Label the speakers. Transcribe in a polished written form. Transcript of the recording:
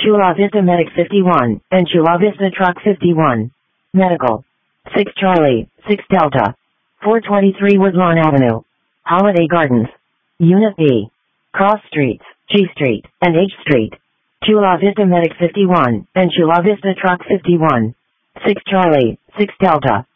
Speaker 1: Chula Vista Medic 51, and Chula Vista Truck 51. Medical. 6 Charlie, 6 Delta. 423 Woodlawn Avenue. Holiday Gardens. Unit B. Cross Streets, G Street, and H Street. Chula Vista Medic 51, and Chula Vista Truck 51. 6 Charlie, 6 Delta.